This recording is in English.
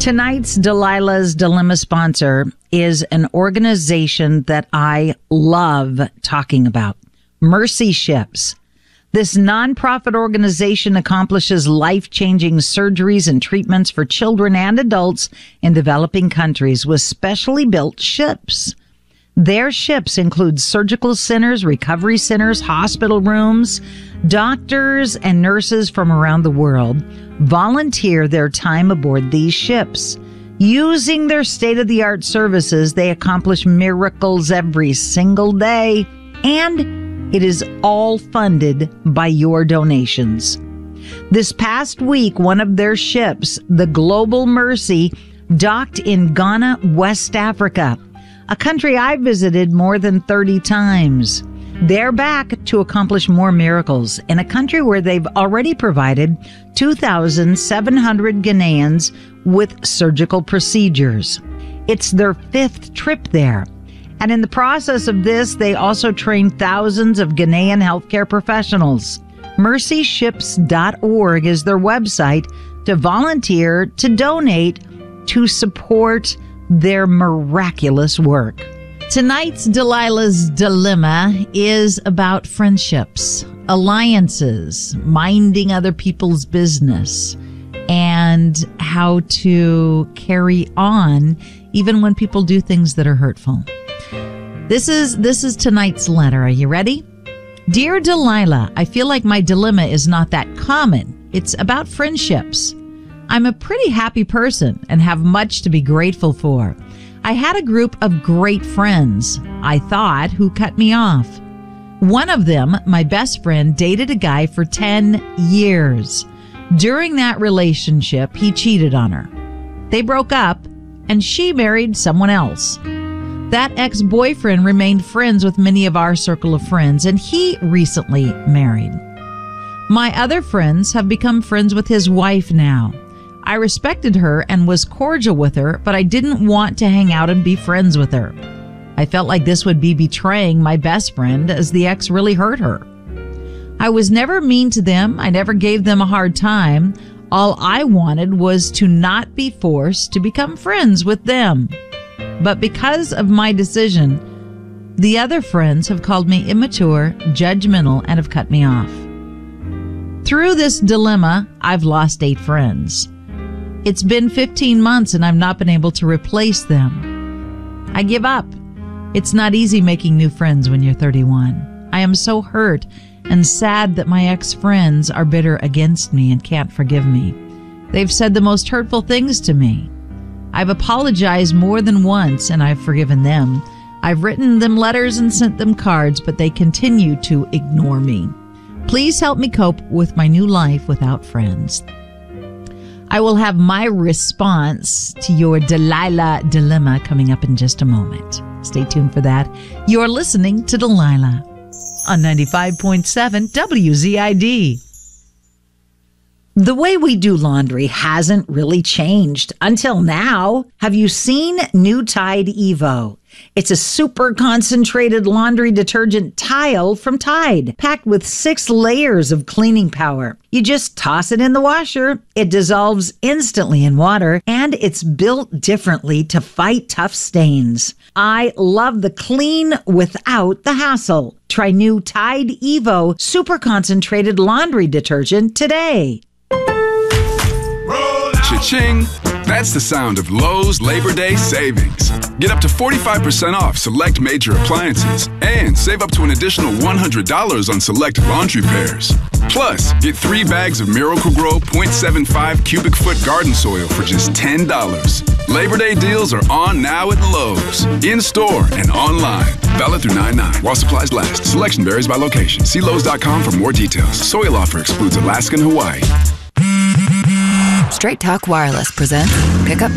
Tonight's Delilah's Dilemma sponsor is an organization that I love talking about, Mercy Ships. This nonprofit organization accomplishes life-changing surgeries and treatments for children and adults in developing countries with specially built ships. Their ships include surgical centers, recovery centers, hospital rooms. Doctors and nurses from around the world volunteer their time aboard these ships. Using their state-of-the-art services, they accomplish miracles every single day, and it is all funded by your donations. This past week, one of their ships, the Global Mercy, docked in Ghana, West Africa, a country I visited more than 30 times. They're back to accomplish more miracles in a country where they've already provided 2,700 Ghanaians with surgical procedures. It's their 5th trip there. And in the process of this, they also train thousands of Ghanaian healthcare professionals. MercyShips.org is their website to volunteer, to donate, to support their miraculous work. Tonight's Delilah's Dilemma is about friendships, alliances, minding other people's business, and how to carry on even when people do things that are hurtful. This is tonight's letter. Are you ready? Dear Delilah, I feel like my dilemma is not that common. It's about friendships. I'm a pretty happy person and have much to be grateful for. I had a group of great friends, I thought, who cut me off. One of them, my best friend, dated a guy for 10 years. During that relationship, he cheated on her. They broke up, and she married someone else. That ex-boyfriend remained friends with many of our circle of friends, and he recently married. My other friends have become friends with his wife now. I respected her and was cordial with her, but I didn't want to hang out and be friends with her. I felt like this would be betraying my best friend, as the ex really hurt her. I was never mean to them. I never gave them a hard time. All I wanted was to not be forced to become friends with them. But because of my decision, the other friends have called me immature, judgmental, and have cut me off. Through this dilemma, I've lost 8 friends. It's been 15 months and I've not been able to replace them. I give up. It's not easy making new friends when you're 31. I am so hurt and sad that my ex-friends are bitter against me and can't forgive me. They've said the most hurtful things to me. I've apologized more than once and I've forgiven them. I've written them letters and sent them cards, but they continue to ignore me. Please help me cope with my new life without friends. I will have my response to your Delilah dilemma coming up in just a moment. Stay tuned for that. You're listening to Delilah on 95.7 WZID. The way we do laundry hasn't really changed until now. Have you seen new Tide Evo? It's a super concentrated laundry detergent tile from Tide, packed with 6 layers of cleaning power. You just toss it in the washer. It dissolves instantly in water, and it's built differently to fight tough stains. I love the clean without the hassle. Try new Tide Evo super concentrated laundry detergent today. Cha-ching! That's the sound of Lowe's Labor Day savings. Get up to 45% off select major appliances and save up to an additional $100 on select laundry pairs. Plus, get 3 bags of Miracle-Gro 0.75 cubic foot garden soil for just $10. Labor Day deals are on now at Lowe's, in-store and online. Valid through 9/9 while supplies last. Selection varies by location. See Lowe's.com for more details. Soil offer excludes Alaska and Hawaii. Straight Talk Wireless presents Pickup